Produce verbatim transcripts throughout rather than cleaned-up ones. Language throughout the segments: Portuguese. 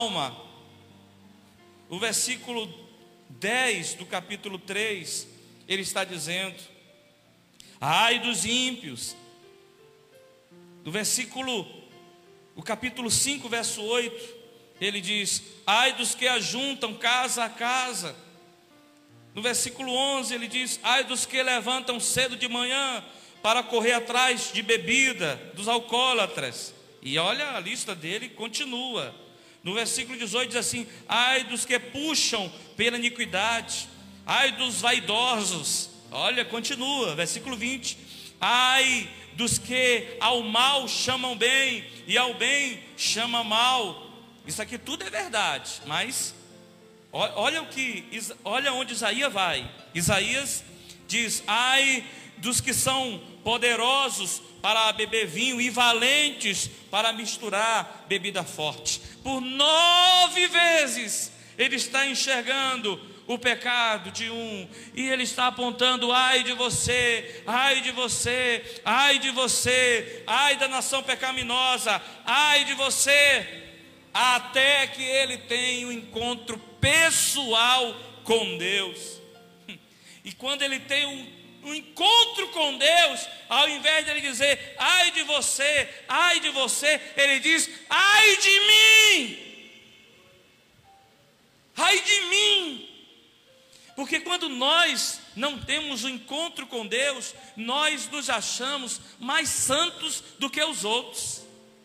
alma. O versículo dez do capítulo três, ele está dizendo: ai dos ímpios. No versículo, o capítulo cinco, verso oito, ele diz: ai dos que ajuntam casa a casa. No versículo onze ele diz: ai dos que levantam cedo de manhã para correr atrás de bebida, dos alcoólatras. E olha, a lista dele continua. No versículo dezoito diz assim: ai dos que puxam pela iniquidade, ai dos vaidosos. Olha, continua, versículo vinte: ai dos que ao mal chamam bem e ao bem chamam mal. Isso aqui tudo é verdade, mas olha o que, olha onde Isaías vai. Isaías diz: ai dos que são poderosos para beber vinho e valentes para misturar bebida forte. Por nove vezes ele está enxergando o pecado de um, e ele está apontando: ai de você, ai de você, ai de você, ai da nação pecaminosa, ai de você, até que ele tenha um encontro pessoal com Deus. E quando ele tem um um encontro com Deus, ao invés de ele dizer ai de você, ai de você, ele diz: ai de mim, ai de mim. Porque quando nós não temos um encontro com Deus, nós nos achamos mais santos do que os outros.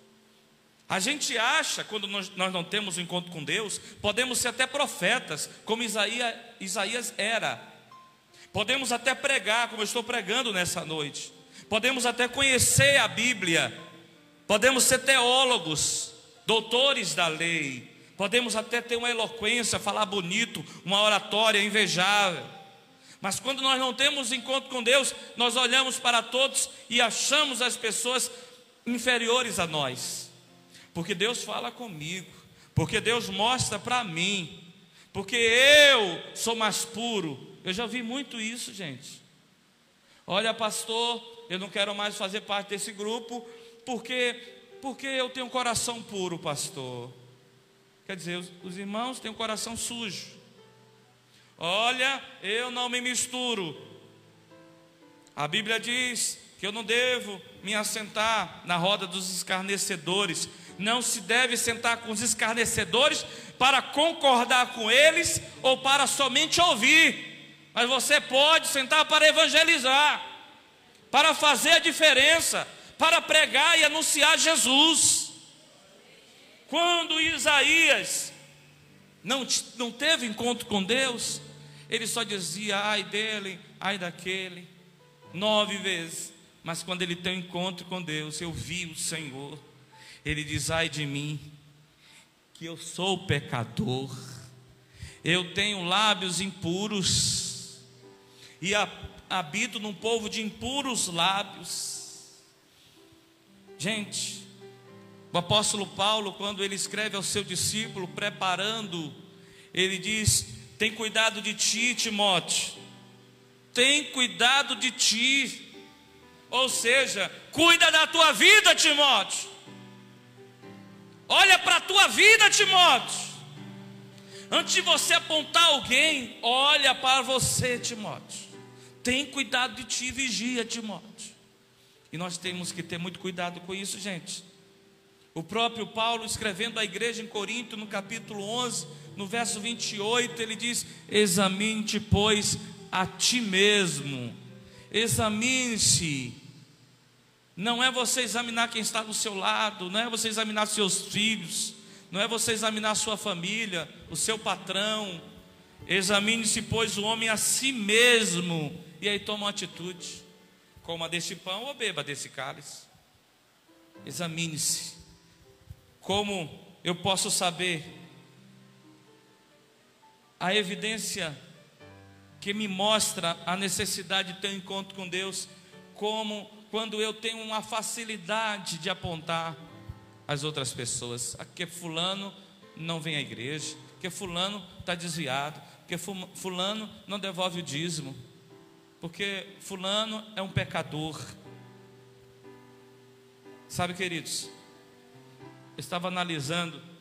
A gente acha, quando nós, nós não temos um encontro com Deus, podemos ser até profetas, como Isaías, Isaías era. Podemos até pregar, como eu estou pregando nessa noite. Podemos até conhecer a Bíblia. Podemos ser teólogos, doutores da lei. Podemos até ter uma eloquência, falar bonito, uma oratória invejável. Mas quando nós não temos encontro com Deus, nós olhamos para todos e achamos as pessoas inferiores a nós. Porque Deus fala comigo, porque Deus mostra para mim, porque eu sou mais puro. Eu já vi muito isso, gente. Olha, pastor, eu não quero mais fazer parte desse grupo, porque, porque eu tenho um coração puro, pastor. Quer dizer, os, os irmãos têm um coração sujo. Olha, eu não me misturo. A Bíblia diz que eu não devo me assentar na roda dos escarnecedores. Não se deve sentar com os escarnecedores para concordar com eles ou para somente ouvir. Mas você pode sentar para evangelizar, para fazer a diferença, para pregar e anunciar Jesus. Quando Isaías não, não teve encontro com Deus, ele só dizia ai dele, ai daquele, nove vezes. Mas quando ele tem um encontro com Deus, eu vi o Senhor, ele diz: ai de mim, que eu sou pecador, eu tenho lábios impuros, e habito num povo de impuros lábios. Gente, o apóstolo Paulo, quando ele escreve ao seu discípulo, preparando, ele diz: tem cuidado de ti, Timóteo, tem cuidado de ti. Ou seja, cuida da tua vida, Timóteo. Olha para a tua vida, Timóteo. Antes de você apontar alguém, olha para você, Timóteo. Tem cuidado de ti, vigia, Timóteo. E nós temos que ter muito cuidado com isso, gente. O próprio Paulo, escrevendo à igreja em Corinto, no capítulo onze, no verso vinte e oito, ele diz: examine-te, pois, a ti mesmo. Examine-se. Não é você examinar quem está do seu lado, não é você examinar seus filhos, não é você examinar sua família, o seu patrão. Examine-se, pois, o homem a si mesmo, e aí toma uma atitude: coma deste pão ou beba desse cálice. Examine-se. Como eu posso saber? A evidência que me mostra a necessidade de ter um encontro com Deus, como quando eu tenho uma facilidade de apontar as outras pessoas. Porque fulano não vem à igreja, porque fulano está desviado, porque fulano não devolve o dízimo, porque fulano é um pecador. Sabe, queridos, eu estava analisando